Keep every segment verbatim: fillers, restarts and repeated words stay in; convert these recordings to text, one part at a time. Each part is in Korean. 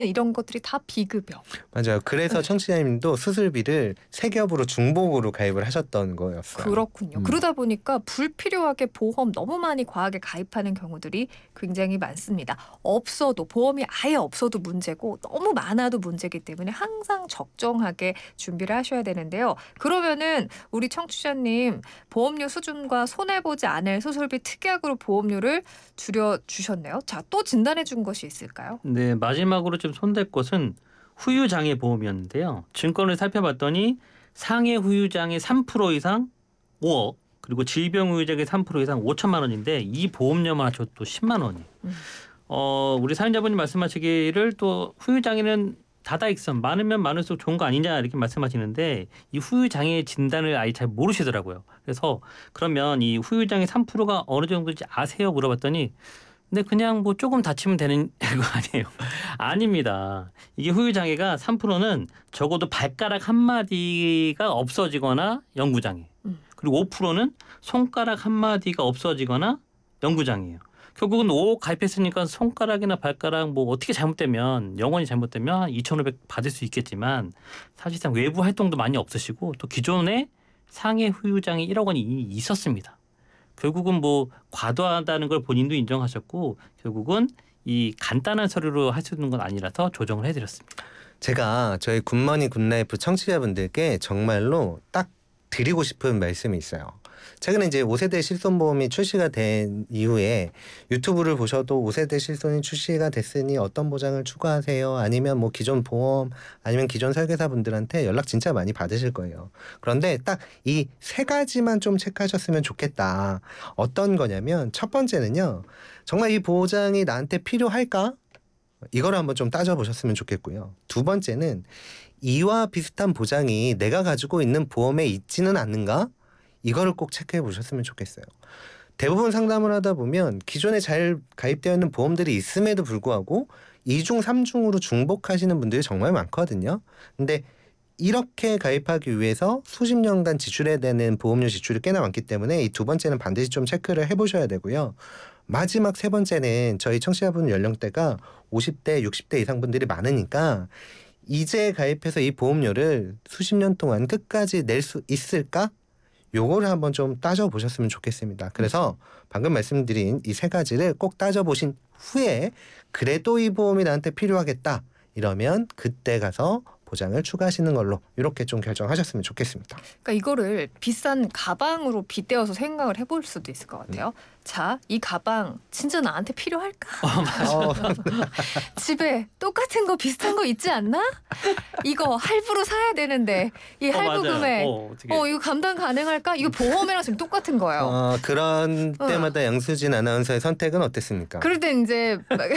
이런 것들이 다 비급여. 맞아요. 그래서 네. 청취자님도 수술비를 세 겹으로 중복으로 가입을 하셨던 거였어요. 그렇군요. 음. 그러다 보니까 불필요하게 보험 너무 많이 과하게 가입하는 경우들이 굉장히 많습니다. 없어도 보험이 아예 없어도 문제고 너무 많아도 문제이기 때문에 항상 적정하게 준비를 하셔야 되는데요. 그러면은 우리 청취자님 보험료 수준과 손해보지 않을 수술비 특약으로 보험료를 줄여주셨네요. 자, 또 진단해 준 것이 있을까요? 네, 마지막으로 좀 손댈 것은 후유장애 보험이었는데요. 증권을 살펴봤더니 상해 후유장애 삼 퍼센트 이상 오억, 그리고 질병 후유장애 삼 퍼센트 이상 오천만 원인데 이 보험료만 하셔도 또 십만 원이에요. 음. 어, 우리 사연자분이 말씀하시기를 또 후유장애는 다다익선, 많으면 많을수록 좋은 거 아니냐 이렇게 말씀하시는데 이 후유장애 진단을 아예 잘 모르시더라고요. 그래서 그러면 이 후유장애 삼 퍼센트가 어느 정도인지 아세요? 물어봤더니 근데 그냥 뭐 조금 다치면 되는 거 아니에요. 아닙니다. 이게 후유장애가 삼 퍼센트는 적어도 발가락 한 마디가 없어지거나 영구장애. 음. 그리고 오 퍼센트는 손가락 한 마디가 없어지거나 영구장애예요. 결국은 오억 가입했으니까 손가락이나 발가락 뭐 어떻게 잘못되면 영원히 잘못되면 이천오백 받을 수 있겠지만 사실상 외부 활동도 많이 없으시고 또 기존에 상해 후유장애 일억 원이 이미 있었습니다. 결국은 뭐 과도하다는 걸 본인도 인정하셨고 결국은 이 간단한 서류로 할 수 있는 건 아니라서 조정을 해드렸습니다. 제가 저희 굿머니 굿라이프 청취자분들께 정말로 딱 드리고 싶은 말씀이 있어요. 최근에 이제 오 세대 실손보험이 출시가 된 이후에 유튜브를 보셔도 오 세대 실손이 출시가 됐으니 어떤 보장을 추구하세요? 아니면 뭐 기존 보험 아니면 기존 설계사분들한테 연락 진짜 많이 받으실 거예요. 그런데 딱 이 세 가지만 좀 체크하셨으면 좋겠다. 어떤 거냐면 첫 번째는요. 정말 이 보장이 나한테 필요할까? 이거를 한번 좀 따져보셨으면 좋겠고요. 두 번째는 이와 비슷한 보장이 내가 가지고 있는 보험에 있지는 않는가? 이거를 꼭 체크해 보셨으면 좋겠어요. 대부분 상담을 하다 보면 기존에 잘 가입되어 있는 보험들이 있음에도 불구하고 이중, 삼중으로 중복하시는 분들이 정말 많거든요. 근데 이렇게 가입하기 위해서 수십 년간 지출해야 되는 보험료 지출이 꽤나 많기 때문에 이 두 번째는 반드시 좀 체크를 해보셔야 되고요. 마지막 세 번째는 저희 청취자분 연령대가 오십 대, 육십 대 이상 분들이 많으니까 이제 가입해서 이 보험료를 수십 년 동안 끝까지 낼 수 있을까? 요거를 한번 좀 따져보셨으면 좋겠습니다. 그래서 방금 말씀드린 이 세 가지를 꼭 따져보신 후에 그래도 이 보험이 나한테 필요하겠다 이러면 그때 가서 보장을 추가하시는 걸로 이렇게 좀 결정하셨으면 좋겠습니다. 그러니까 이거를 비싼 가방으로 빗대어서 생각을 해볼 수도 있을 것 같아요. 음. 자, 이 가방 진짜 나한테 필요할까? 어, 집에 똑같은 거 비슷한 거 있지 않나? 이거 할부로 사야 되는데 이 할부금에 어, 어, 어 이거 감당 가능할까? 이거 보험이랑 지금 똑같은 거예요. 어, 그런 때마다 어. 양수진 아나운서의 선택은 어땠습니까? 그럴 때 이제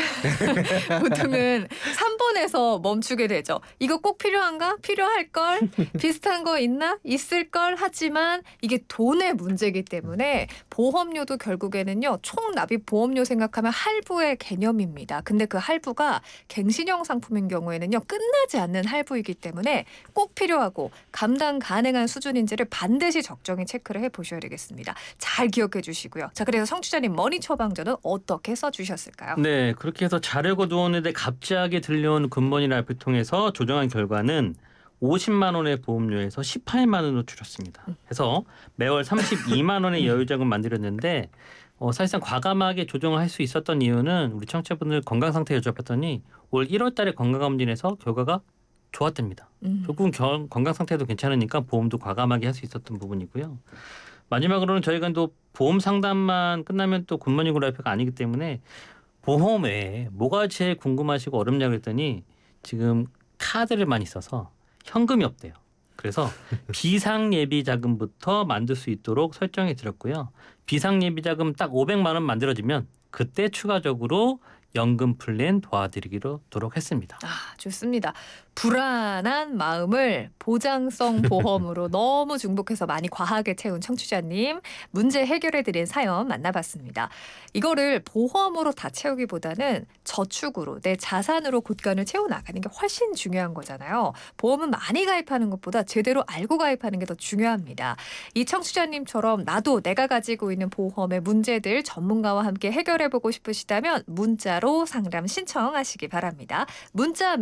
보통은 삼 번에서 멈추게 되죠. 이거 꼭 필요한가? 필요할걸? 비슷한 거 있나? 있을걸? 하지만 이게 돈의 문제이기 때문에 보험료도 결국에는요. 총 납입 보험료 생각하면 할부의 개념입니다. 근데 그 할부가 갱신형 상품인 경우에는요. 끝나지 않는 할부이기 때문에 꼭 필요하고 감당 가능한 수준인지를 반드시 적정히 체크를 해보셔야 되겠습니다. 잘 기억해 주시고요. 자, 그래서 청취자님 머니 처방전은 어떻게 써주셨을까요? 네, 그렇게 해서 자려고 누웠는데 갑자기 들려온 굿모닝 라이프를 통해서 조정한 결과는 오십만 원의 보험료에서 십팔만 원으로 줄였습니다. 해서 매월 삼십이만 원의 여유자금 만들었는데 어, 사실상 과감하게 조정을 할 수 있었던 이유는 우리 청취자분들 건강 상태 여쭤봤더니 올 일월 달에 건강검진에서 결과가 좋았답니다. 음. 결국은 겨, 건강 상태도 괜찮으니까 보험도 과감하게 할 수 있었던 부분이고요. 마지막으로는 저희가 또 보험 상담만 끝나면 또 굿모닝 라이프가 아니기 때문에 보험 외에 뭐가 제일 궁금하시고 어렵냐고 했더니 지금 카드를 많이 써서 현금이 없대요. 그래서 비상예비자금부터 만들 수 있도록 설정해 드렸고요. 비상예비자금 딱 오백만 원 만들어지면 그때 추가적으로 연금 플랜 도와드리도록 했습니다. 아, 좋습니다. 불안한 마음을 보장성 보험으로 너무 중복해서 많이 과하게 채운 청취자님 문제 해결해드린 사연 만나봤습니다. 이거를 보험으로 다 채우기보다는 저축으로 내 자산으로 곳간을 채워나가는 게 훨씬 중요한 거잖아요. 보험은 많이 가입하는 것보다 제대로 알고 가입하는 게 더 중요합니다. 이 청취자님처럼 나도 내가 가지고 있는 보험의 문제들 전문가와 함께 해결해보고 싶으시다면 문자로 바로 상담 신청하시기 바랍니다. 문자